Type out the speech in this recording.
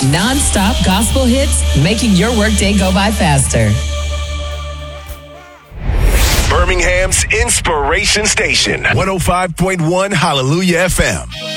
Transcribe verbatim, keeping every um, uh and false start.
Non-stop gospel hits, making your workday go by faster. Birmingham's Inspiration Station, one oh five point one Hallelujah F M.